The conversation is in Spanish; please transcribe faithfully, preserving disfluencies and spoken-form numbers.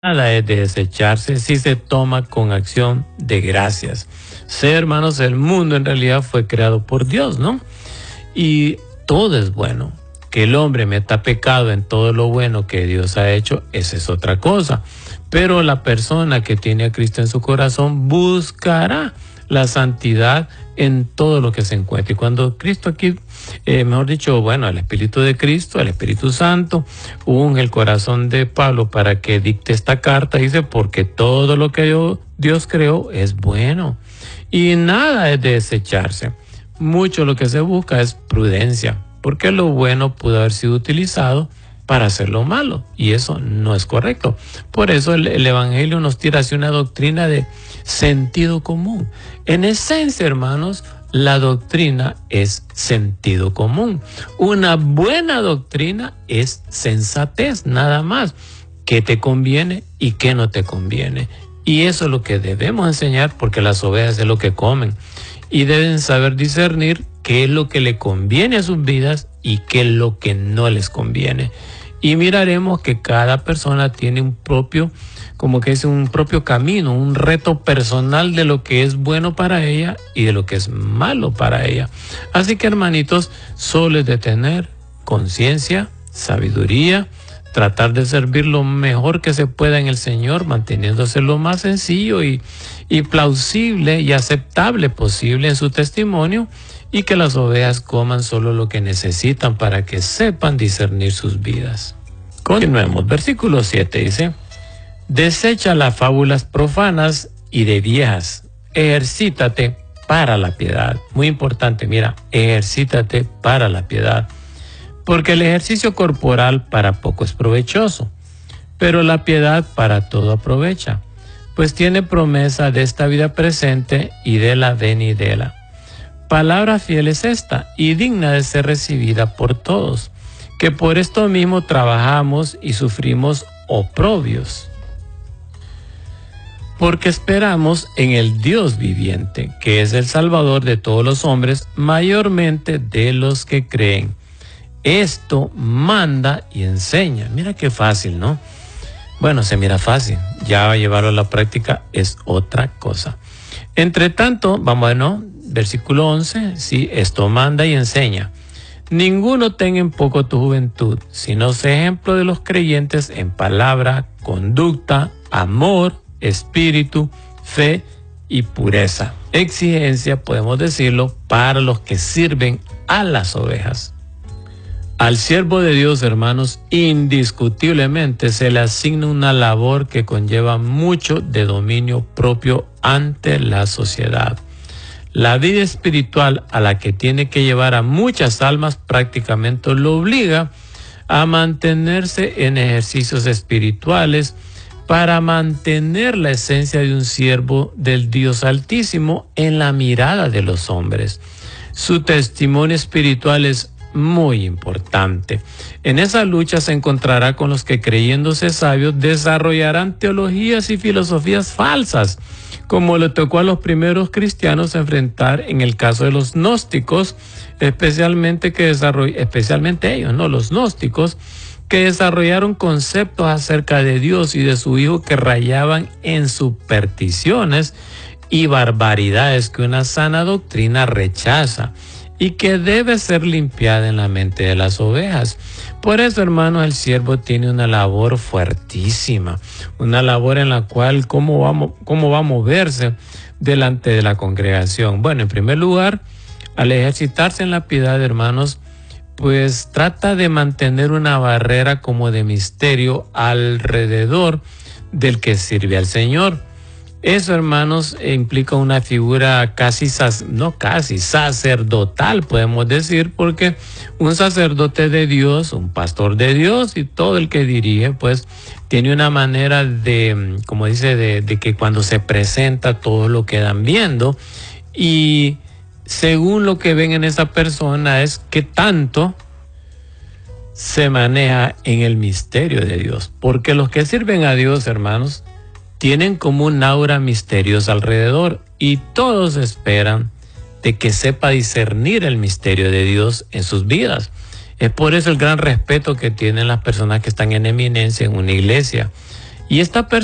Nada es de desecharse si se toma con acción de gracias. Sé, hermanos, el mundo en realidad fue creado por Dios, ¿no? Y todo es bueno. Que el hombre meta pecado en todo lo bueno que Dios ha hecho, esa es otra cosa. Pero la persona que tiene a Cristo en su corazón buscará la santidad en todo lo que se encuentre. Y cuando Cristo aquí, eh, mejor dicho, bueno, el Espíritu de Cristo, el Espíritu Santo, unge el corazón de Pablo para que dicte esta carta, dice, porque todo lo que yo, Dios creó es bueno y nada es de desecharse. Mucho lo que se busca es prudencia, porque lo bueno pudo haber sido utilizado para hacer lo malo, y eso no es correcto. Por eso el, el Evangelio nos tira hacia una doctrina de sentido común. En esencia, hermanos, la doctrina es sentido común. Una buena doctrina es sensatez, nada más. ¿Qué te conviene y qué no te conviene? Y eso es lo que debemos enseñar, porque las ovejas es lo que comen. Y deben saber discernir qué es lo que le conviene a sus vidas y qué es lo que no les conviene. Y miraremos que cada persona tiene un propio, como que es un propio camino, un reto personal de lo que es bueno para ella y de lo que es malo para ella. Así que, hermanitos, solo es de tener conciencia, sabiduría, tratar de servir lo mejor que se pueda en el Señor, manteniéndose lo más sencillo y, y plausible y aceptable posible en su testimonio, y que las ovejas coman solo lo que necesitan para que sepan discernir sus vidas. Continuemos. Versículo siete dice: desecha las fábulas profanas y de viejas, ejercítate para la piedad. Muy importante, mira, ejercítate para la piedad. Porque el ejercicio corporal para poco es provechoso, pero la piedad para todo aprovecha, pues tiene promesa de esta vida presente y de la venidera. Palabra fiel es esta y digna de ser recibida por todos, que por esto mismo trabajamos y sufrimos oprobios, porque esperamos en el Dios viviente, que es el Salvador de todos los hombres, mayormente de los que creen. Esto manda y enseña. Mira qué fácil, ¿no? Bueno, se mira fácil. Ya llevarlo a la práctica es otra cosa. Entre tanto, vamos a ver, ¿no? Versículo once, sí, esto manda y enseña. Ninguno tenga en poco tu juventud, sino sé ejemplo de los creyentes en palabra, conducta, amor, espíritu, fe y pureza. Exigencia, podemos decirlo, para los que sirven a las ovejas. Al siervo de Dios, hermanos, indiscutiblemente se le asigna una labor que conlleva mucho de dominio propio ante la sociedad. La vida espiritual a la que tiene que llevar a muchas almas prácticamente lo obliga a mantenerse en ejercicios espirituales para mantener la esencia de un siervo del Dios Altísimo en la mirada de los hombres. Su testimonio espiritual es muy importante. En esa lucha se encontrará con los que, creyéndose sabios, desarrollarán teologías y filosofías falsas, como le tocó a los primeros cristianos enfrentar en el caso de los gnósticos, especialmente que desarroll- especialmente ellos, no los gnósticos, que desarrollaron conceptos acerca de Dios y de su Hijo que rayaban en supersticiones y barbaridades que una sana doctrina rechaza y que debe ser limpiada en la mente de las ovejas. Por eso, hermanos, el siervo tiene una labor fuertísima, una labor en la cual cómo va, cómo va a moverse delante de la congregación. Bueno, en primer lugar, al ejercitarse en la piedad, hermanos, pues trata de mantener una barrera como de misterio alrededor del que sirve al Señor. Eso, hermanos, implica una figura casi, no casi, sacerdotal, podemos decir, porque un sacerdote de Dios, un pastor de Dios y todo el que dirige, pues tiene una manera de, como dice, de, de que cuando se presenta todos lo quedan viendo, y según lo que ven en esa persona es que tanto se maneja en el misterio de Dios, porque los que sirven a Dios, hermanos, tienen como un aura misteriosa alrededor y todos esperan de que sepa discernir el misterio de Dios en sus vidas. Es por eso el gran respeto que tienen las personas que están en eminencia en una iglesia. Y esta persona